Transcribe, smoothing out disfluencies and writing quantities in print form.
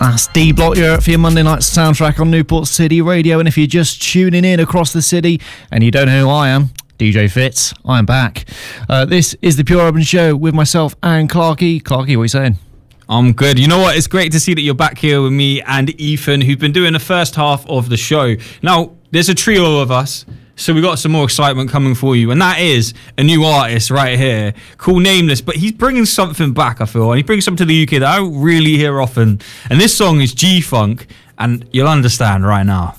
That's D Block for your Monday night soundtrack on Newport City Radio. And if you're just tuning in across the city and you don't know who I am, DJ Fitz, I'm back. This is the Pure Urban Show with myself and Clarky. Clarky, what are you saying? I'm good. You know what? It's great to see that you're back here with me and Ethan, who've been doing the first half of the show. Now, there's a trio of us, so we got some more excitement coming for you, and that is a new artist right here called Nameless, but he's bringing something back, I feel, and he brings something to the UK that I don't really hear often, and this song is G-Funk, and you'll understand right now.